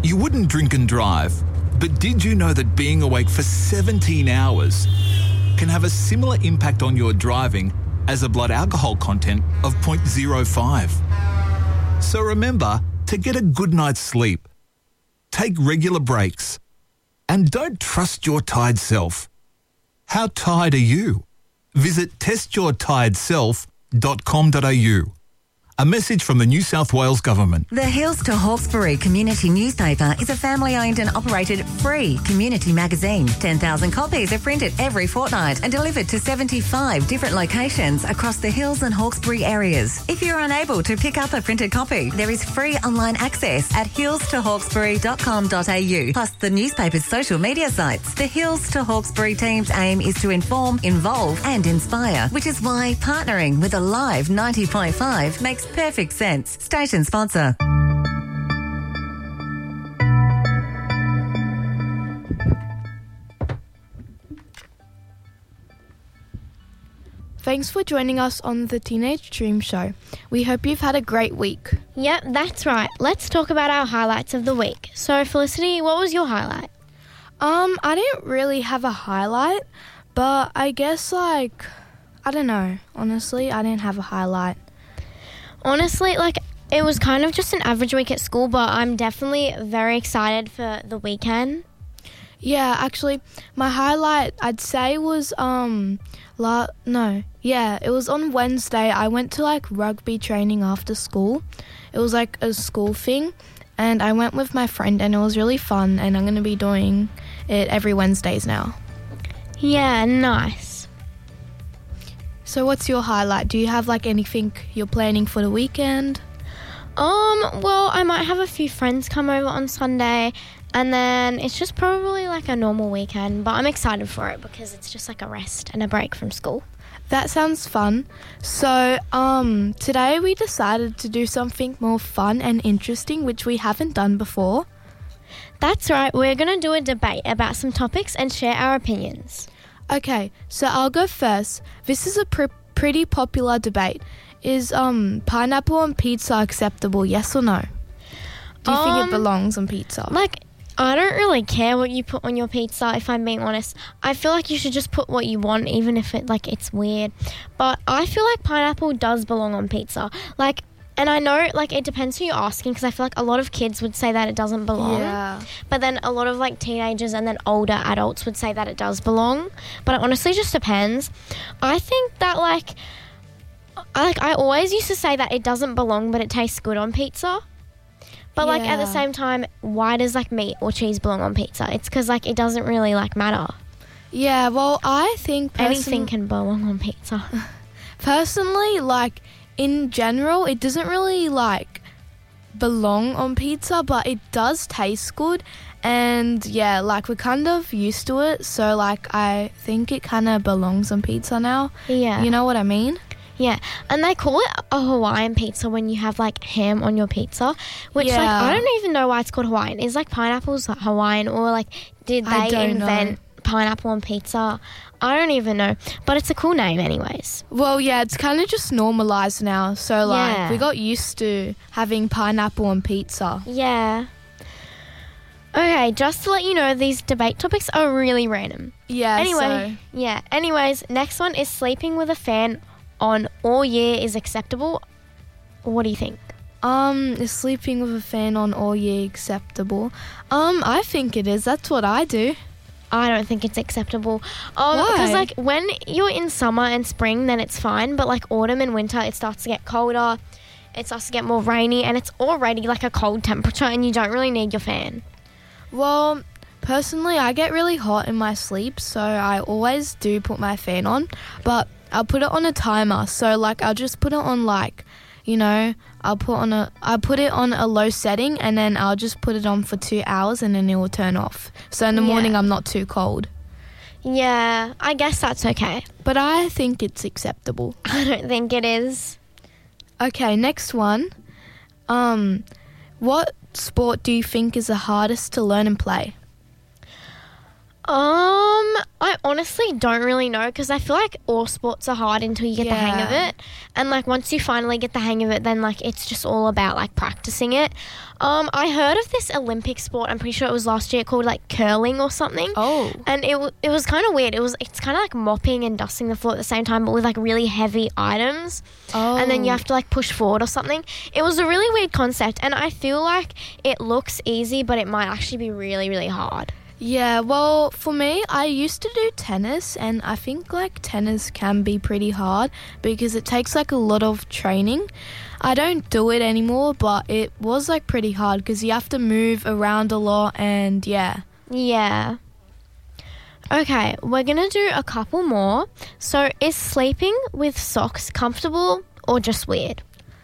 You wouldn't drink and drive, but did you know that being awake for 17 hours can have a similar impact on your driving as a blood alcohol content of 0.05? So remember to get a good night's sleep, take regular breaks, and don't trust your tired self. How tired are you? Visit testyourtiredself.com.au. A message from the New South Wales Government. The Hills to Hawkesbury Community Newspaper is a family-owned and operated free community magazine. 10,000 copies are printed every fortnight and delivered to 75 different locations across the Hills and Hawkesbury areas. If you're unable to pick up a printed copy, there is free online access at hillstohawkesbury.com.au, plus the newspaper's social media sites. The Hills to Hawkesbury team's aim is to inform, involve and inspire, which is why partnering with Alive 90.5 makes perfect sense. Station sponsor. Thanks for joining us on the Teenage Dream Show. We hope you've had a great week. Yep, that's right. Let's talk about our highlights of the week. So, Felicity, what was your highlight? I didn't really have a highlight, but I guess, I don't know. Honestly, I didn't have a highlight. Honestly, it was kind of just an average week at school, but I'm definitely very excited for the weekend. Yeah, actually, my highlight, I'd say, was, it was on Wednesday. I went to, rugby training after school. It was, a school thing, and I went with my friend, and it was really fun, and I'm going to be doing it every Wednesdays now. Yeah, nice. So what's your highlight? Do you have, anything you're planning for the weekend? Well, I might have a few friends come over on Sunday, and then it's just probably a normal weekend, but I'm excited for it because it's just a rest and a break from school. That sounds fun. So, today we decided to do something more fun and interesting, which we haven't done before. That's right, we're going to do a debate about some topics and share our opinions. Okay, so I'll go first. This is a pretty popular debate. Is pineapple on pizza acceptable, yes or no? Do you think it belongs on pizza? I don't really care what you put on your pizza, if I'm being honest. I feel like you should just put what you want, even if it's weird. But I feel like pineapple does belong on pizza. And I know, it depends who you're asking, because I feel like a lot of kids would say that it doesn't belong. Yeah. But then a lot of, teenagers and then older adults would say that it does belong. But it honestly just depends. I think that, I always used to say that it doesn't belong, but it tastes good on pizza. But, at the same time, why does, meat or cheese belong on pizza? It's because, it doesn't really, matter. Yeah, well, I think anything can belong on pizza. Personally, in general, it doesn't really, belong on pizza, but it does taste good. And, yeah, we're kind of used to it. So, I think it kind of belongs on pizza now. Yeah. You know what I mean? Yeah, and they call it a Hawaiian pizza when you have, ham on your pizza, which, I don't even know why it's called Hawaiian. Is, pineapple's Hawaiian, or, did they invent pineapple on pizza? I don't even know, but it's a cool name anyways. Well, yeah, it's kind of just normalised now, so, we got used to having pineapple on pizza. Yeah. Okay, just to let you know, these debate topics are really random. Yeah, Anyways, next one is sleeping with a fan on all year is acceptable. What do you think? Is sleeping with a fan on all year acceptable? I think it is. That's what I do. I don't think it's acceptable. Why? Because when you're in summer and spring, then it's fine. But autumn and winter, it starts to get colder. It starts to get more rainy, and it's already a cold temperature, and you don't really need your fan. Well, personally, I get really hot in my sleep, so I always do put my fan on. But I'll put it on a timer. So I'll just put it on I put it on a low setting, and then I'll just put it on for 2 hours, and then it will turn off. So in the morning, I'm not too cold. Yeah, I guess that's okay. But I think it's acceptable. I don't think it is. Okay, next one. What sport do you think is the hardest to learn and play? I honestly don't really know because I feel like all sports are hard until you get the hang of it. And, like, once you finally get the hang of it, then, like, it's just all about, like, practicing it. I heard of this Olympic sport, I'm pretty sure it was last year, called, like, curling or something. Oh. And it was kind of weird. It's kind of like mopping and dusting the floor at the same time, but with, like, really heavy items. Oh. And then you have to, like, push forward or something. It was a really weird concept, and I feel like it looks easy, but it might actually be really, really hard. Yeah, well, for me, I used to do tennis, and I think, like, tennis can be pretty hard because it takes, like, a lot of training. I don't do it anymore, but it was, like, pretty hard because you have to move around a lot, and yeah. Yeah. Okay, we're going to do a couple more. So, is sleeping with socks comfortable or just weird?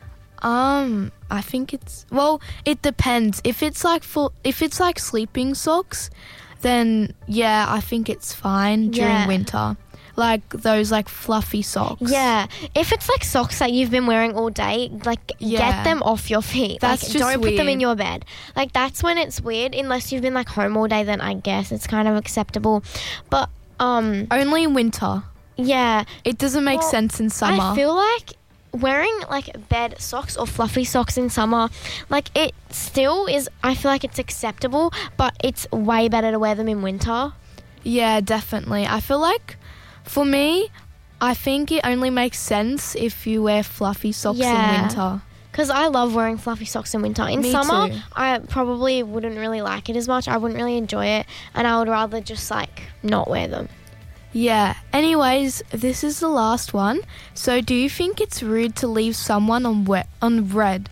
I think it depends. If it's like sleeping socks, then yeah, I think it's fine during winter. Like those like fluffy socks. Yeah. If it's like socks that you've been wearing all day, like get them off your feet. That's like, just don't put them in weird. your bed. Like that's when it's weird. Unless you've been like home all day, then I guess it's kind of acceptable. But Only in winter. yeah. It doesn't make sense in summer. I feel like wearing like bed socks or fluffy socks in summer, like it still is, I feel like it's acceptable, but it's way better to wear them in winter. Yeah, definitely. I feel like for me, I think it only makes sense if you wear fluffy socks in winter. Because I love wearing fluffy socks in winter. In Me summer, too. I probably wouldn't really like it as much. I wouldn't really enjoy it, and I would rather just like not wear them. Yeah. Anyways, this is the last one. So, do you think it's rude to leave someone on red?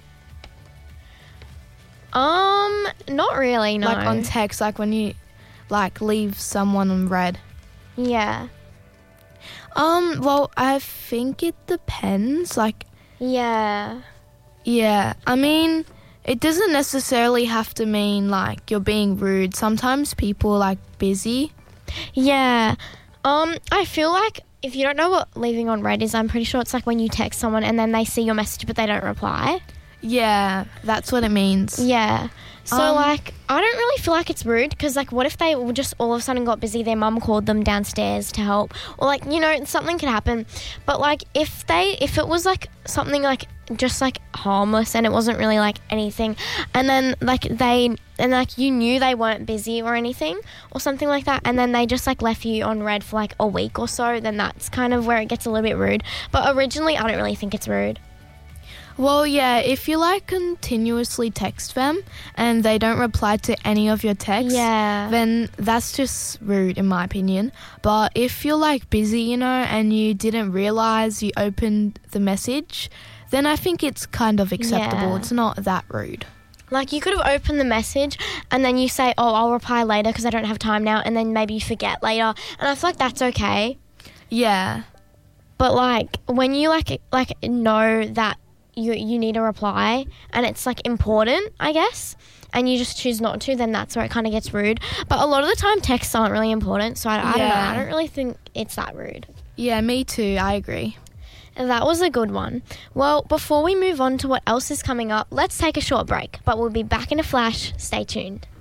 Not really, no. Like on text, like when you like leave someone on red. Yeah. Well, I think it depends. Like, Yeah. yeah. I mean, it doesn't necessarily have to mean like you're being rude. Sometimes people are like busy. Yeah. I feel like if you don't know what leaving on red is, I'm pretty sure it's like when you text someone and then they see your message but they don't reply. Yeah, that's what it means. Yeah. So, like, I don't really feel like it's rude because, like, what if they just all of a sudden got busy, their mum called them downstairs to help, or, like, you know, something could happen. But, like, if it was, like, something, like, just, like, harmless and it wasn't really, like, anything, and then, like, you knew they weren't busy or anything or something like that, and then they just, like, left you on red for, like, a week or so, then that's kind of where it gets a little bit rude. But originally, I don't really think it's rude. Well, yeah, if you like continuously text them and they don't reply to any of your texts, then that's just rude in my opinion. But if you're like busy, you know, and you didn't realize you opened the message, then I think it's kind of acceptable. Yeah. It's not that rude. Like, you could have opened the message and then you say, oh, I'll reply later because I don't have time now, and then maybe you forget later. And I feel like that's okay. Yeah. But, like, when you, like know that you need a reply and it's, like, important, I guess, and you just choose not to, then that's where it kind of gets rude. But a lot of the time, texts aren't really important, so I don't know. I don't really think it's that rude. Yeah, me too. I agree. And that was a good one. Well, before we move on to what else is coming up, let's take a short break. But we'll be back in a flash. Stay tuned.